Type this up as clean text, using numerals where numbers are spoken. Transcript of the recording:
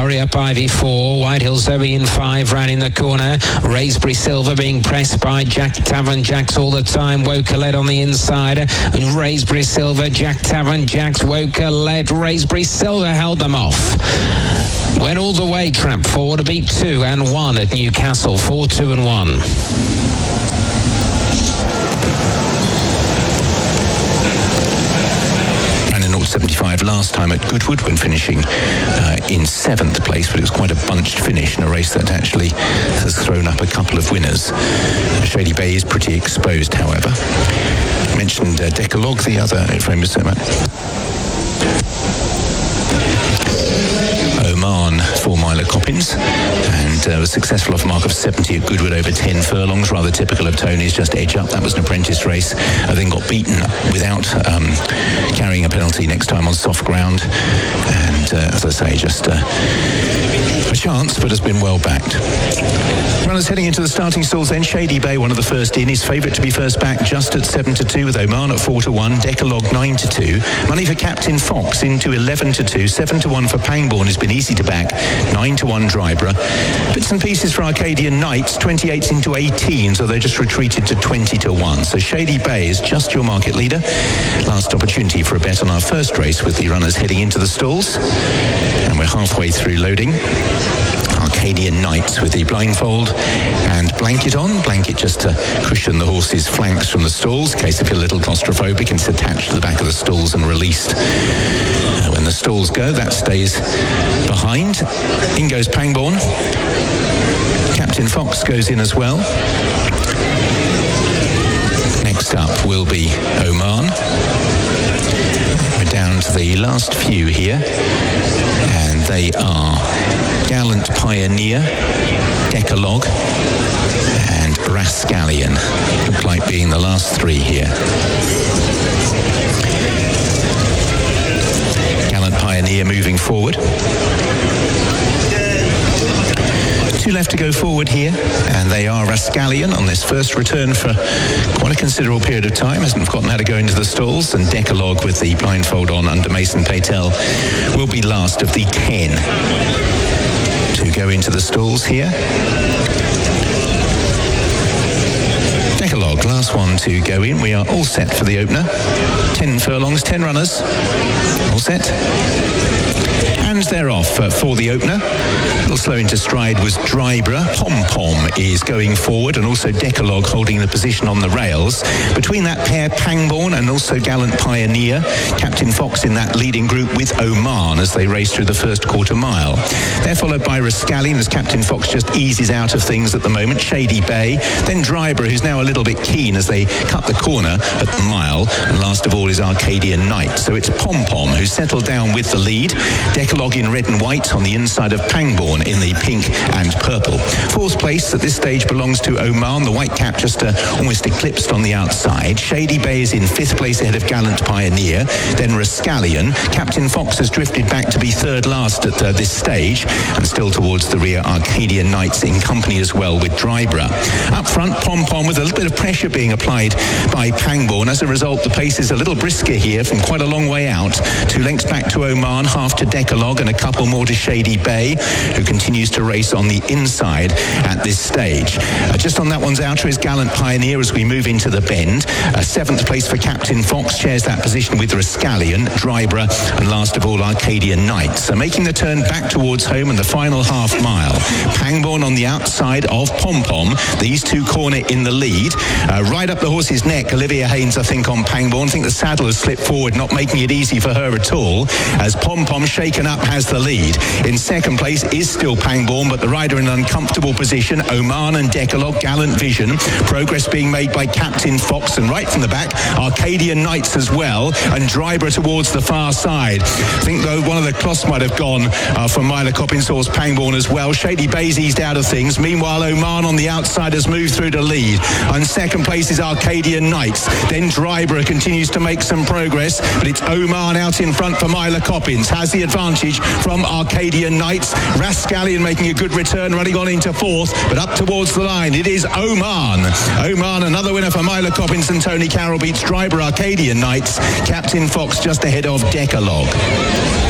Hurry Up Ivy 4, White Hill Zoe in 5, round in the corner. Raspberry Silver being pressed by Jack Tavern Jacks all the time. Woker led on the inside. And Raspberry Silver, Jack Tavern Jacks, Woker led. Raspberry Silver held them off. Went all the way, Tramp forward to beat 2 and 1 at Newcastle. 4, 2 and 1. Ran a 0.75 last time at Goodwood when finishing in 7th place, but it was quite a bunched finish in a race that actually has thrown up a couple of winners. Shady Bay is pretty exposed, however. I mentioned Decalogue, the other famous Oman 4-miler Coppins, and was successful off a mark of 70 at Goodwood over 10 furlongs, rather typical of Tony's, just edge up. That was an apprentice race. I then got beaten without carrying a penalty next time on soft ground, and as I say, just a chance, but has been well backed. Runners heading into the starting stalls then. Shady Bay, one of the first in, is favourite to be first back, just at 7-2, with Oman at 4-1, Decalogue 9-2. Money for Captain Fox into 11-2, 7-1 for Pangbourne has been easy to back, 9-1 Dryborough. Bits and pieces for Arcadian Knights, 28 into 18, so they just retreated to 20-1. So Shady Bay is just your market leader. Last opportunity for a bet on our first race with the runners heading into the stalls, and we're halfway through loading. Arcadian Knights with the blindfold and blanket on. Blanket just to cushion the horse's flanks from the stalls, in case if you're a little claustrophobic, and it's attached to the back of the stalls and released. When the stalls go, that stays behind. In goes Pangbourne. Captain Fox goes in as well. Next up will be Oman. We're down to the last few here, and they are Gallant Pioneer, Decalogue, and Rascallion. Look like being the last 3 here. Gallant Pioneer moving forward. 2 left to go forward here, and they are Rascallion on this first return for quite a considerable period of time, hasn't forgotten how to go into the stalls, and Decalogue with the blindfold on under Mason Patel will be last of the 10 to go into the stalls here. Decalogue, last one to go in. We are all set for the opener. 10 furlongs, 10 runners, all set. And they're off for the opener. A little slow into stride was Dryborough. Pom Pom is going forward, and also Decalogue holding the position on the rails. Between that pair, Pangbourne and also Gallant Pioneer. Captain Fox in that leading group with Oman as they race through the first quarter mile. They're followed by Rascallion as Captain Fox just eases out of things at the moment. Shady Bay, then Dryborough, who's now a little bit keen as they cut the corner at the mile. And last of all is Arcadian Knight. So it's Pom Pom who's settled down with the lead. Decalogue in red and white on the inside of Pangbourne in the pink and purple. 4th place at this stage belongs to Oman. The white cap just almost eclipsed on the outside. Shady Bay is in 5th place ahead of Gallant Pioneer. Then Rascallion. Captain Fox has drifted back to be 3rd last at this stage, and still towards the rear Arcadian Knights in company as well with Dryborough. Up front, Pom Pom with a little bit of pressure being applied by Pangbourne. As a result, the pace is a little brisker here from quite a long way out. 2 lengths back to Oman, half to Decalogue, and a couple more to Shady Bay, who continues to race on the inside at this stage. Just on that one's outer is Gallant Pioneer as we move into the bend. 7th place for Captain Fox, shares that position with Rascallion, Dryborough, and last of all Arcadian Knight. So making the turn back towards home in the final half mile. Pangbourne on the outside of Pom Pom. These 2 corner in the lead. Right up the horse's neck, Olivia Haynes, I think, on Pangbourne. I think the saddle has slipped forward, not making it easy for her at all, as Pom Pom, shaken up, has the lead. In 2nd place is still Pangbourne, but the rider in an uncomfortable position. Oman and Decalogue, Gallant Vision. Progress being made by Captain Fox, and right from the back, Arcadian Knights as well, and Dryborough towards the far side. I think, though, one of the cloths might have gone for Myla Coppins' horse Pangbourne as well. Shady Bay's eased out of things. Meanwhile, Oman on the outside has moved through to lead. And 2nd place is Arcadian Knights. Then Dryborough continues to make some progress, but it's Oman out in front for Myla Coppins. Has the advantage from Arcadian Knights. Rascallion making a good return, running on into 4th, but up towards the line it is Oman. Oman, another winner for Myla Coppins, and Tony Carroll beats Dryborough, Arcadian Knights. Captain Fox just ahead of Decalogue.